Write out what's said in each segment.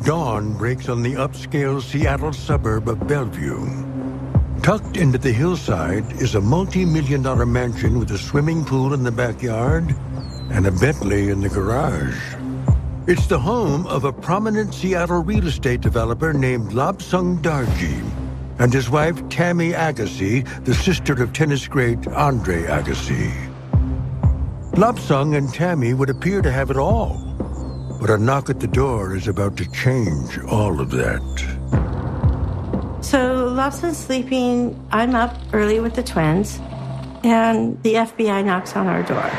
Dawn breaks on the upscale Seattle suburb of Bellevue. Tucked into the hillside is a multi-million-dollar mansion with a swimming pool in the backyard and a Bentley in the garage. It's the home of a prominent Seattle real estate developer named Lobsang Darji and his wife Tammy Agassi, the sister of tennis great Andre Agassi. Lobsang and Tammy would appear to have it all, but a knock at the door is about to change all of that. So Lobsang's sleeping, I'm up early with the twins, and the FBI knocks on our door.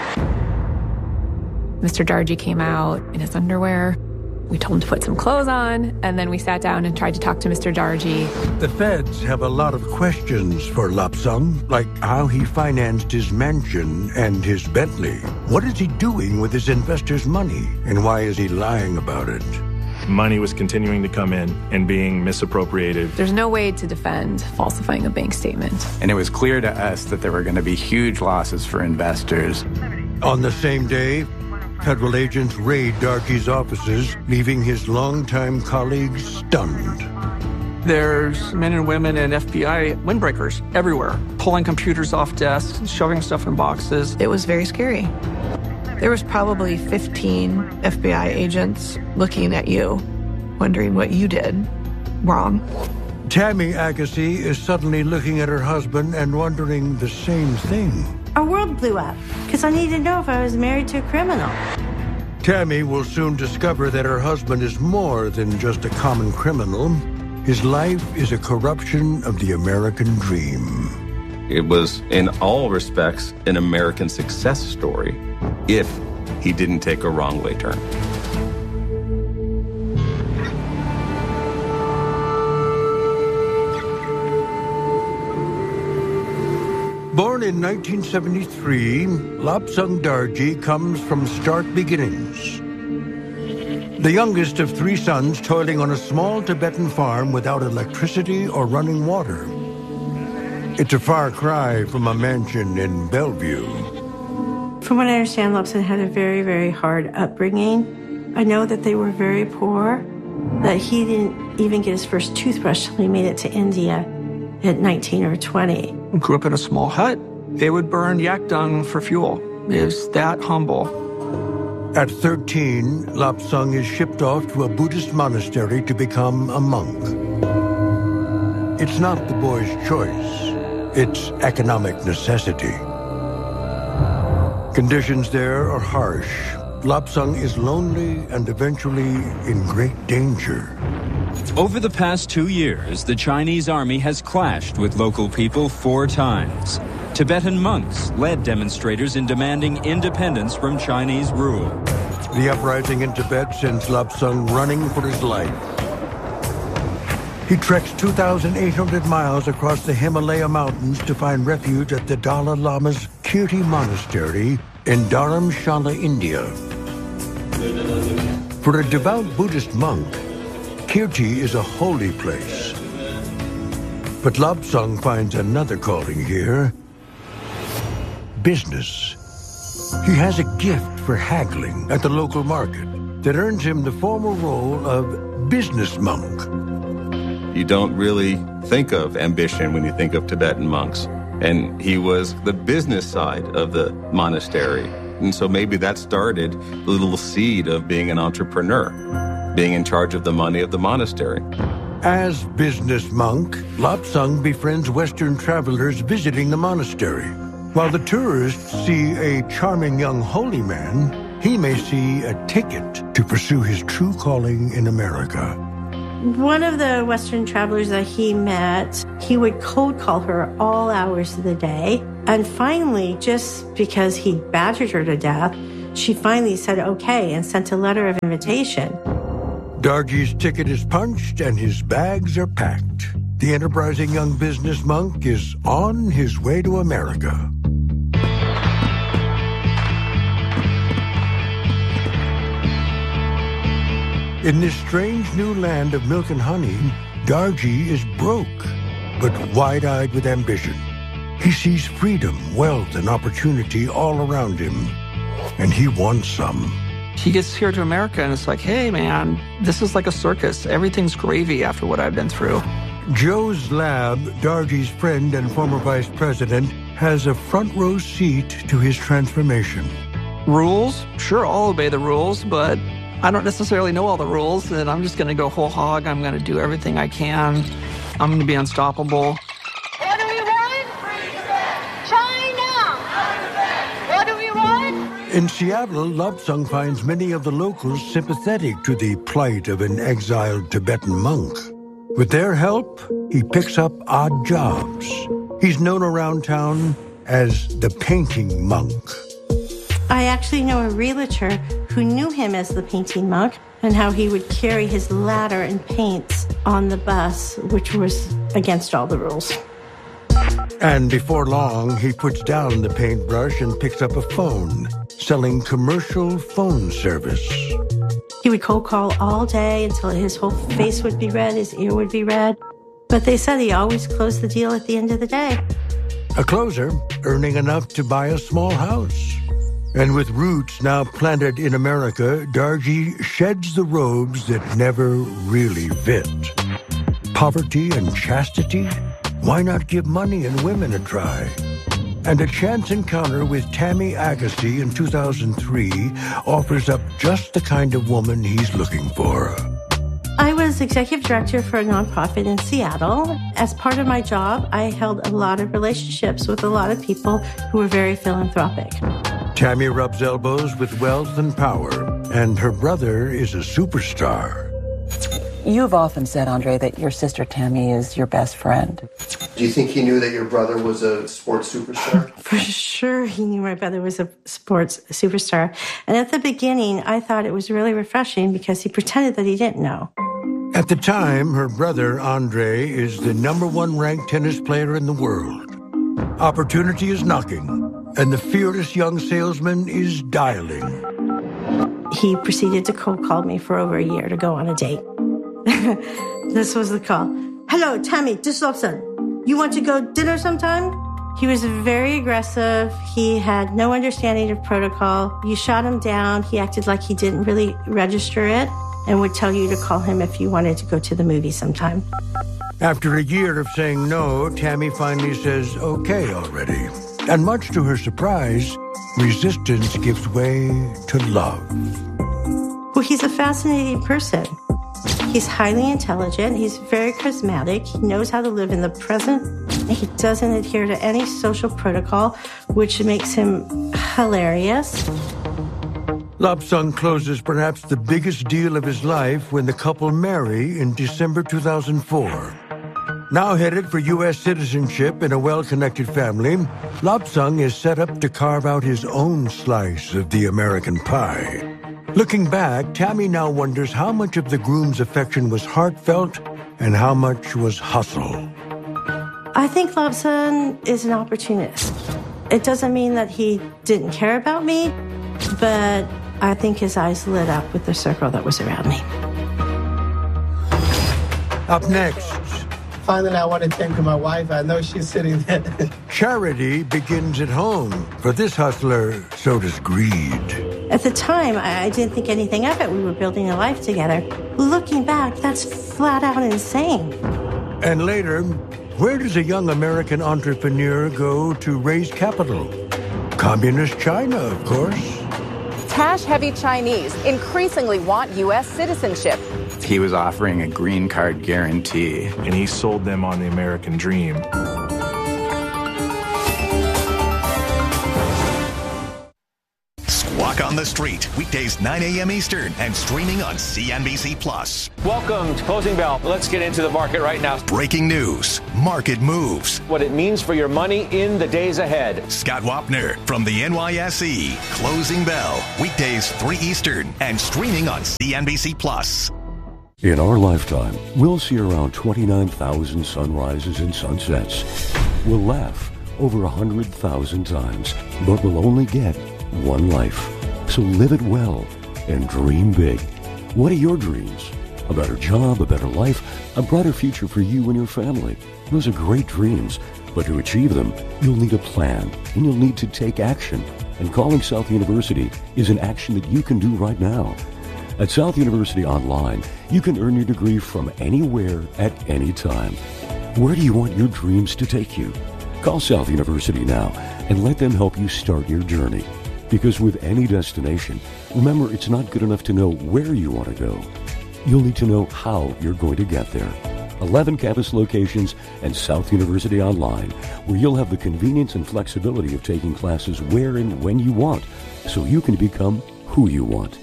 Mr. Darji came out in his underwear. We told him to put some clothes on, and then we sat down and tried to talk to Mr. Darji. The feds have a lot of questions for Lobsang, like how he financed his mansion and his Bentley. What is he doing with his investors' money, and why is he lying about it? Money was continuing to come in and being misappropriated. There's no way to defend falsifying a bank statement. And it was clear to us that there were going to be huge losses for investors. On the same day, federal agents raid Darji's offices, leaving his longtime colleagues stunned. There's men and women and FBI windbreakers everywhere, pulling computers off desks, shoving stuff in boxes. It was very scary. There was probably 15 FBI agents looking at you, wondering what you did wrong. Tammy Agassi is suddenly looking at her husband and wondering the same thing. Our world blew up because I needed to know if I was married to a criminal. Tammy will soon discover that her husband is more than just a common criminal. His life is a corruption of the American dream. It was, in all respects, an American success story if he didn't take a wrong way turn. Born in 1973, Lobsang Darji comes from stark beginnings. The youngest of three sons toiling on a small Tibetan farm without electricity or running water. It's a far cry from a mansion in Bellevue. From what I understand, Lobsang had a very, very hard upbringing. I know that they were very poor, that he didn't even get his first toothbrush till he made it to India at 19 or 20. Grew up in a small hut. They would burn yak dung for fuel. It was that humble. At 13, Lobsang is shipped off to a Buddhist monastery to become a monk. It's not the boy's choice. It's economic necessity. Conditions there are harsh. Lobsang is lonely and eventually in great danger. Over the past 2 years, the Chinese army has clashed with local people 4 times. Tibetan monks led demonstrators in demanding independence from Chinese rule. The uprising in Tibet sends Lobsang running for his life. He treks 2,800 miles across the Himalaya mountains to find refuge at the Dalai Lama's Kirti Monastery in Dharamshala, India. For a devout Buddhist monk, Kirti is a holy place. But Lobsang finds another calling here: business. He has a gift for haggling at the local market that earns him the formal role of business monk. You don't really think of ambition when you think of Tibetan monks. And he was the business side of the monastery. And so maybe that started the little seed of being an entrepreneur, being in charge of the money of the monastery. As business monk, Lobsang befriends Western travelers visiting the monastery. While the tourists see a charming young holy man, he may see a ticket to pursue his true calling in America. One of the Western travelers that he met, he would cold call her all hours of the day. And finally, just because he badgered her to death, she finally said okay and sent a letter of invitation. Darji's ticket is punched and his bags are packed. The enterprising young business monk is on his way to America. In this strange new land of milk and honey, Darji is broke, but wide-eyed with ambition. He sees freedom, wealth, and opportunity all around him, and he wants some. He gets here to America and it's like, hey, man, this is like a circus. Everything's gravy after what I've been through. Joe's Lab, Dargie's friend and former vice president, has a front row seat to his transformation. Rules? Sure, I'll obey the rules, but I don't necessarily know all the rules, and I'm just going to go whole hog. I'm going to do everything I can. I'm going to be unstoppable. What do we want? China! What do we want? In Seattle, Lobsang finds many of the locals sympathetic to the plight of an exiled Tibetan monk. With their help, he picks up odd jobs. He's known around town as the painting monk. I actually know a realtor who knew him as the painting monk and how he would carry his ladder and paints on the bus, which was against all the rules. And before long, he puts down the paintbrush and picks up a phone, selling commercial phone service. He would cold call all day until his whole face would be red, his ear would be red. But they said he always closed the deal at the end of the day. A closer, earning enough to buy a small house. And with roots now planted in America, Dargie sheds the robes that never really fit. Poverty and chastity? Why not give money and women a try? And a chance encounter with Tammy Agassi in 2003 offers up just the kind of woman he's looking for. I was executive director for a nonprofit in Seattle. As part of my job, I held a lot of relationships with a lot of people who were very philanthropic. Tammy rubs elbows with wealth and power, and her brother is a superstar. You've often said, Andre, that your sister Tammy is your best friend. Do you think he knew that your brother was a sports superstar? For sure, he knew my brother was a sports superstar. And at the beginning, I thought it was really refreshing because he pretended that he didn't know. At the time, her brother, Andre, is the #1 ranked tennis player in the world. Opportunity is knocking, and the fearless young salesman is dialing. He proceeded to cold call me for over a year to go on a date. This was the call. Hello, Tammy, this is Lobsang. You want to go dinner sometime? He was very aggressive. He had no understanding of protocol. You shot him down. He acted like he didn't really register it and would tell you to call him if you wanted to go to the movie sometime. After a year of saying no, Tammy finally says okay already. And much to her surprise, resistance gives way to love. Well, he's a fascinating person. He's highly intelligent. He's very charismatic. He knows how to live in the present. He doesn't adhere to any social protocol, which makes him hilarious. Lobsang closes perhaps the biggest deal of his life when the couple marry in December 2004. Now headed for U.S. citizenship in a well-connected family, Lobsang is set up to carve out his own slice of the American pie. Looking back, Tammy now wonders how much of the groom's affection was heartfelt and how much was hustle. I think Lobsang is an opportunist. It doesn't mean that he didn't care about me, but I think his eyes lit up with the circle that was around me. Up next. Finally, I want to thank my wife. I know she's sitting there. Charity begins at home. For this hustler, so does greed. At the time, I didn't think anything of it. We were building a life together. Looking back, that's flat out insane. And later, where does a young American entrepreneur go to raise capital? Communist China, of course. Cash-heavy Chinese increasingly want U.S. citizenship. He was offering a green card guarantee. And he sold them on the American dream. Squawk on the Street, weekdays 9 a.m. Eastern and streaming on CNBC+. Welcome to Closing Bell. Let's get into the market right now. Breaking news, market moves. What it means for your money in the days ahead. Scott Wapner from the NYSE. Closing Bell, weekdays 3 Eastern and streaming on CNBC+. In our lifetime, we'll see around 29,000 sunrises and sunsets. We'll laugh over 100,000 times, but we'll only get one life. So live it well and dream big. What are your dreams? A better job, a better life, a brighter future for you and your family. Those are great dreams, but to achieve them, you'll need a plan and you'll need to take action. And calling South University is an action that you can do right now. At South University Online, you can earn your degree from anywhere at any time. Where do you want your dreams to take you? Call South University now and let them help you start your journey. Because with any destination, remember, it's not good enough to know where you want to go. You'll need to know how you're going to get there. 11 campus locations and South University Online, where you'll have the convenience and flexibility of taking classes where and when you want, so you can become who you want.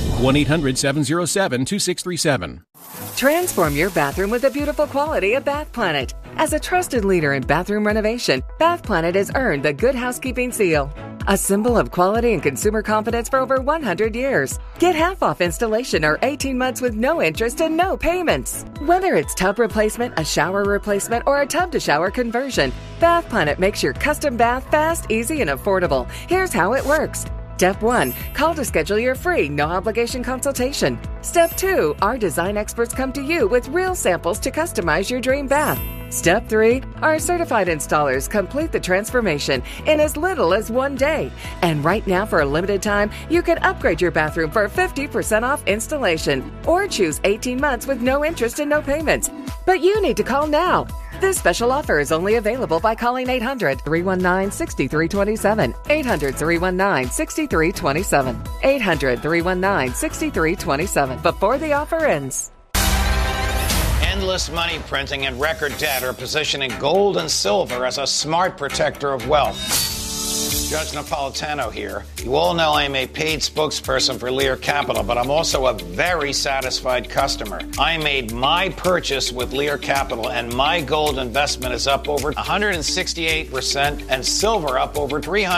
1-800-707-2637. Transform your bathroom with the beautiful quality of Bath Planet. As a trusted leader in bathroom renovation, Bath Planet has earned the Good Housekeeping seal, a symbol of quality and consumer confidence for over 100 years. Get half off installation or 18 months with no interest and no payments. Whether it's tub replacement, a shower replacement, or a tub-to-shower conversion, Bath Planet makes your custom bath fast, easy, and affordable. Here's how it works. Step 1, call to schedule your free, no-obligation consultation. Step 2, our design experts come to you with real samples to customize your dream bath. Step 3, our certified installers complete the transformation in as little as 1 day. And right now, for a limited time, you can upgrade your bathroom for 50% off installation or choose 18 months with no interest and no payments. But you need to call now. This special offer is only available by calling 800-319-6327. 800-319-6327. 800-319-6327. Before the offer ends. Endless money printing and record debt are positioning gold and silver as a smart protector of wealth. Judge Napolitano here. You all know I'm a paid spokesperson for Lear Capital, but I'm also a very satisfied customer. I made my purchase with Lear Capital, and my gold investment is up over 168% and silver up over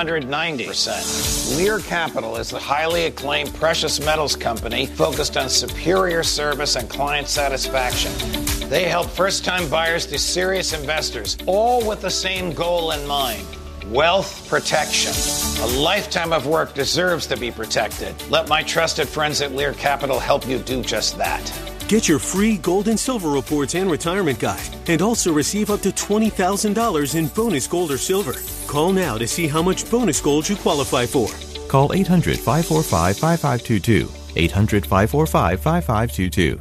390%. Lear Capital is a highly acclaimed precious metals company focused on superior service and client satisfaction. They help first-time buyers to serious investors, all with the same goal in mind. Wealth protection. A lifetime of work deserves to be protected. Let my trusted friends at Lear Capital help you do just that. Get your free gold and silver reports and retirement guide, and also receive up to $20,000 in bonus gold or silver. Call now to see how much bonus gold you qualify for. Call 800-545-5522. 800-545-5522.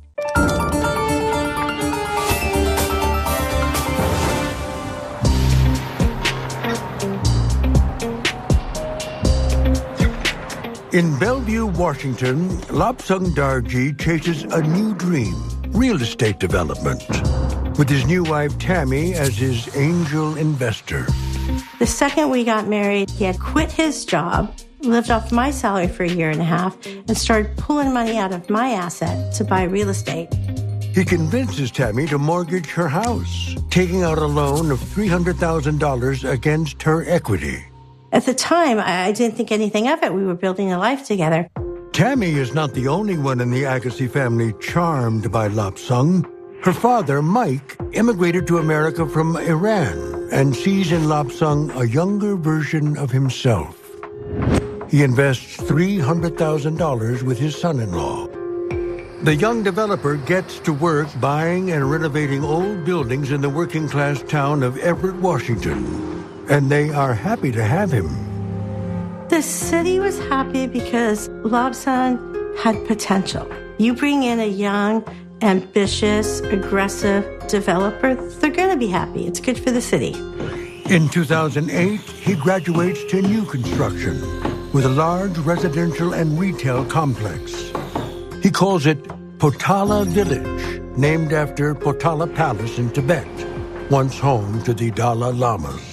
In Bellevue, Washington, Lobsang Darji chases a new dream, real estate development, with his new wife Tammy as his angel investor. The second we got married, he had quit his job, lived off my salary for a year and a half, and started pulling money out of my asset to buy real estate. He convinces Tammy to mortgage her house, taking out a loan of $300,000 against her equity. At the time, I didn't think anything of it. We were building a life together. Tammy is not the only one in the Agassi family charmed by Lobsang. Her father, Mike, immigrated to America from Iran and sees in Lobsang a younger version of himself. He invests $300,000 with his son-in-law. The young developer gets to work buying and renovating old buildings in the working-class town of Everett, Washington. And they are happy to have him. The city was happy because Lobsang had potential. You bring in a young, ambitious, aggressive developer, they're going to be happy. It's good for the city. In 2008, he graduates to new construction with a large residential and retail complex. He calls it Potala Village, named after Potala Palace in Tibet, once home to the Dalai Lamas.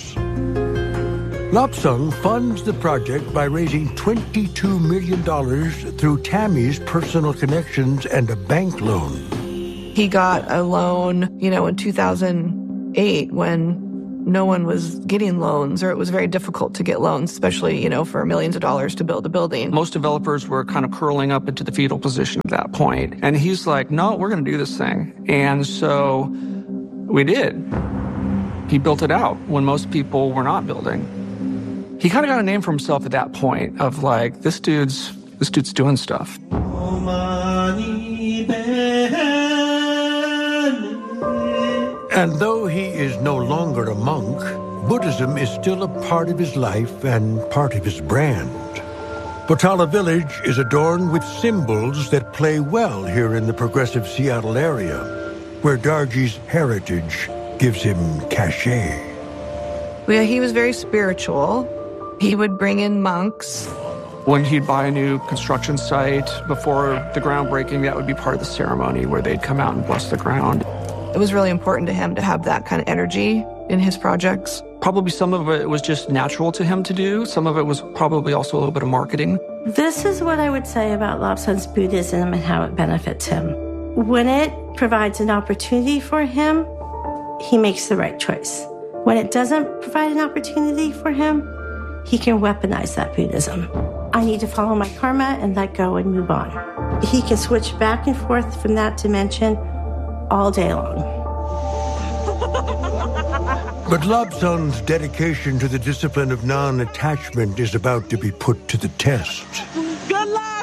Lobsang funds the project by raising $22 million through Tammy's personal connections and a bank loan. He got a loan, in 2008 when no one was getting loans, or it was very difficult to get loans, especially, for millions of dollars to build a building. Most developers were kind of curling up into the fetal position at that point. And he's like, no, we're going to do this thing. And so we did. He built it out when most people were not building. He kind of got a name for himself at that point of like, this dude's doing stuff. And though he is no longer a monk, Buddhism is still a part of his life and part of his brand. Potala Village is adorned with symbols that play well here in the progressive Seattle area, where Dargie's heritage gives him cachet. Yeah, he was very spiritual. He would bring in monks. When he'd buy a new construction site before the groundbreaking, that would be part of the ceremony where they'd come out and bless the ground. It was really important to him to have that kind of energy in his projects. Probably some of it was just natural to him to do. Some of it was probably also a little bit of marketing. This is what I would say about Lobsang's Buddhism and how it benefits him. When it provides an opportunity for him, he makes the right choice. When it doesn't provide an opportunity for him, he can weaponize that Buddhism. I need to follow my karma and let go and move on. He can switch back and forth from that dimension all day long. But Lobsang's dedication to the discipline of non-attachment is about to be put to the test. Good luck!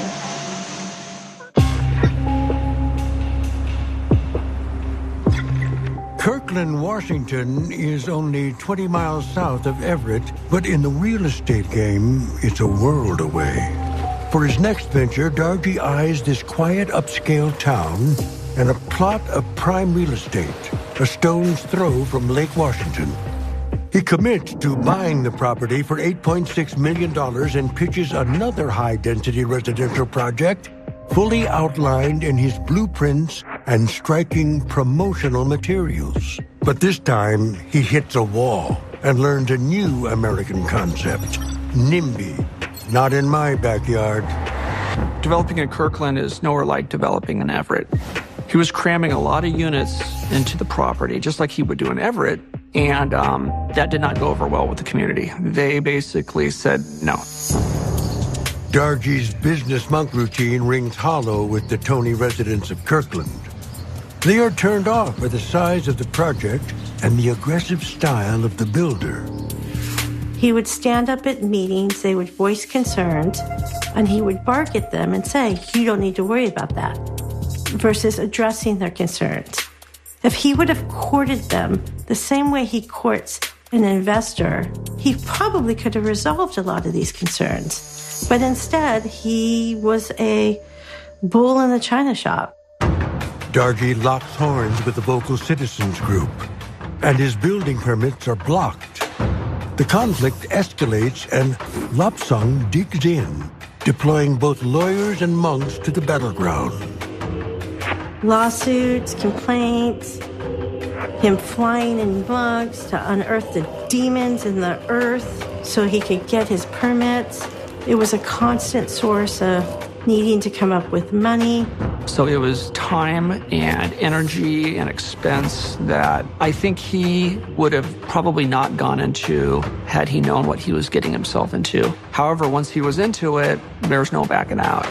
Kirkland, Washington is only 20 miles south of Everett, but in the real estate game, it's a world away. For his next venture, Dargie eyes this quiet upscale town and a plot of prime real estate, a stone's throw from Lake Washington. He commits to buying the property for $8.6 million and pitches another high-density residential project, fully outlined in his blueprints and striking promotional materials. But this time, he hits a wall and learns a new American concept, NIMBY, not in my backyard. Developing in Kirkland is nowhere like developing in Everett. He was cramming a lot of units into the property, just like he would do in Everett, and that did not go over well with the community. They basically said no. Dargie's business monk routine rings hollow with the Tony residents of Kirkland. They are turned off by the size of the project and the aggressive style of the builder. He would stand up at meetings, they would voice concerns, and he would bark at them and say, "You don't need to worry about that," versus addressing their concerns. If he would have courted them the same way he courts an investor, he probably could have resolved a lot of these concerns. But instead, he was a bull in the china shop. Dargie locks horns with the Vocal Citizens Group, and his building permits are blocked. The conflict escalates, and Lobsang digs in, deploying both lawyers and monks to the battleground. Lawsuits, complaints, him flying in bugs to unearth the demons in the earth so he could get his permits. It was a constant source of needing to come up with money. So it was time and energy and expense that I think he would have probably not gone into had he known what he was getting himself into. However, once he was into it, there's no backing out.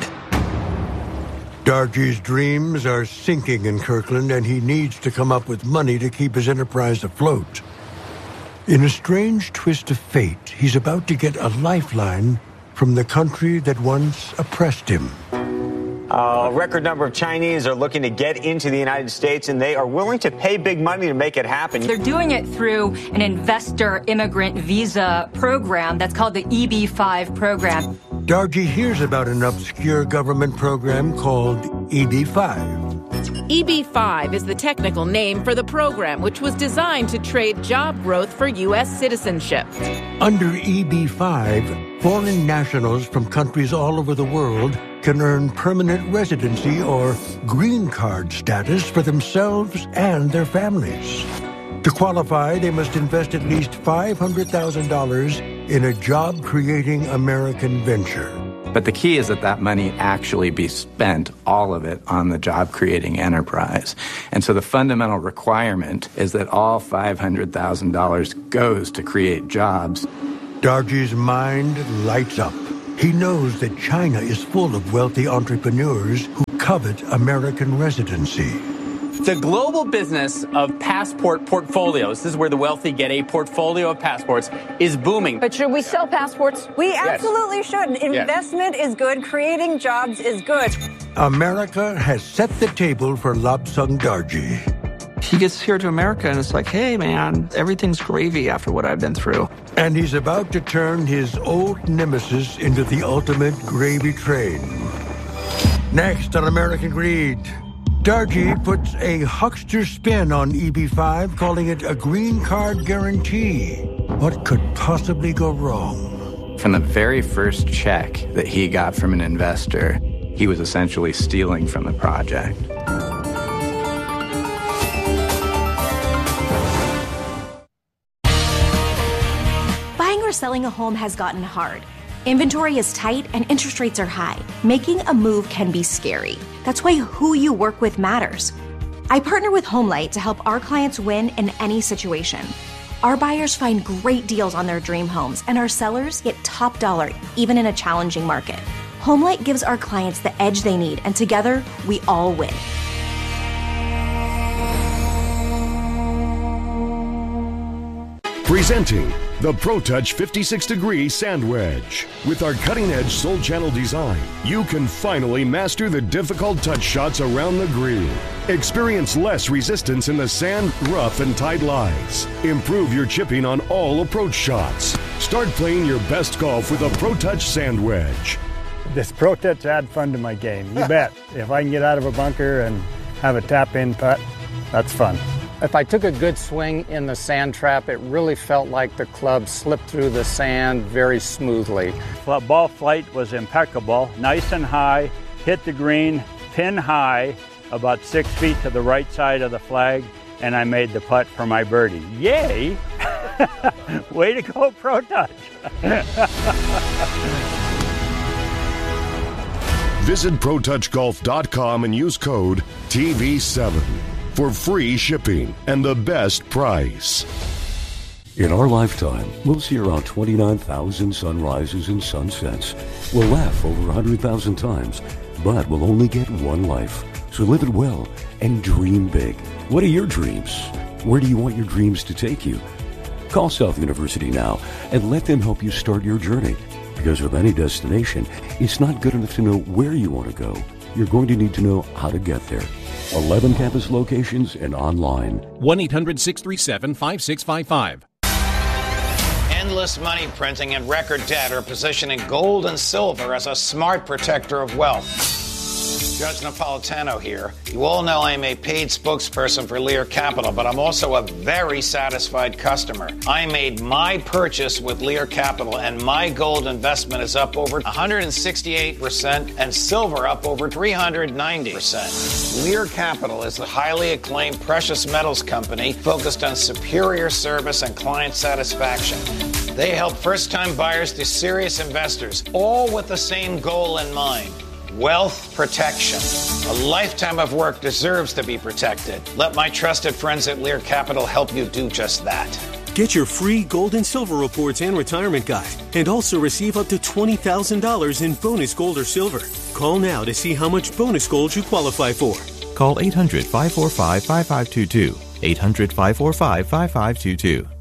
Dargie's dreams are sinking in Kirkland, and he needs to come up with money to keep his enterprise afloat. In a strange twist of fate, he's about to get a lifeline from the country that once oppressed him. A record number of Chinese are looking to get into the United States, and they are willing to pay big money to make it happen. They're doing it through an investor immigrant visa program that's called the EB-5 program. Dargie hears about an obscure government program called EB-5. EB-5 is the technical name for the program, which was designed to trade job growth for U.S. citizenship. Under EB-5, foreign nationals from countries all over the world can earn permanent residency or green card status for themselves and their families. To qualify, they must invest at least $500,000 in a job-creating American venture. But the key is that that money actually be spent, all of it, on the job-creating enterprise. And so the fundamental requirement is that all $500,000 goes to create jobs. Dargie's mind lights up. He knows that China is full of wealthy entrepreneurs who covet American residency. The global business of passport portfolios, this is where the wealthy get a portfolio of passports, is booming. But should we sell passports? We absolutely should. Investment is good. Creating jobs is good. America has set the table for Lobsang Dargie. He gets here to America and it's like, hey, man, everything's gravy after what I've been through. And he's about to turn his old nemesis into the ultimate gravy train. Next on American Greed, Dargy puts a huckster spin on EB5, calling it a green card guarantee. What could possibly go wrong? From the very first check that he got from an investor, he was essentially stealing from the project. Buying or selling a home has gotten hard. Inventory is tight and interest rates are high. Making a move can be scary. That's why who you work with matters. I partner with HomeLight to help our clients win in any situation. Our buyers find great deals on their dream homes, and our sellers get top dollar, even in a challenging market. HomeLight gives our clients the edge they need, and together, we all win. Presenting the ProTouch 56-degree sand wedge. With our cutting-edge Soul Channel design, you can finally master the difficult touch shots around the green. Experience less resistance in the sand, rough, and tight lies. Improve your chipping on all approach shots. Start playing your best golf with a ProTouch sand wedge. This ProTouch add fun to my game, you bet. If I can get out of a bunker and have a tap-in putt, that's fun. If I took a good swing in the sand trap, it really felt like the club slipped through the sand very smoothly. Ball flight was impeccable, nice and high, hit the green, pin high, about 6 feet to the right side of the flag, and I made the putt for my birdie. Yay! Way to go, ProTouch! Visit ProTouchGolf.com and use code TV7 for free shipping and the best price. In our lifetime, we'll see around 29,000 sunrises and sunsets. We'll laugh over 100,000 times, but we'll only get one life. So live it well and dream big. What are your dreams? Where do you want your dreams to take you? Call South University now and let them help you start your journey. Because with any destination, it's not good enough to know where you want to go. You're going to need to know how to get there. 11 campus locations and online. 1-800-637-5655. Endless money printing and record debt are positioning gold and silver as a smart protector of wealth. Judge Napolitano here. You all know I'm a paid spokesperson for Lear Capital, but I'm also a very satisfied customer. I made my purchase with Lear Capital, and my gold investment is up over 168% and silver up over 390%. Lear Capital is a highly acclaimed precious metals company focused on superior service and client satisfaction. They help first-time buyers to serious investors, all with the same goal in mind. Wealth protection. A lifetime of work deserves to be protected. Let my trusted friends at Lear Capital help you do just that. Get your free gold and silver reports and retirement guide, and also receive up to $20,000 in bonus gold or silver. Call now to see how much bonus gold you qualify for. Call 800-545-5522. 800-545-5522.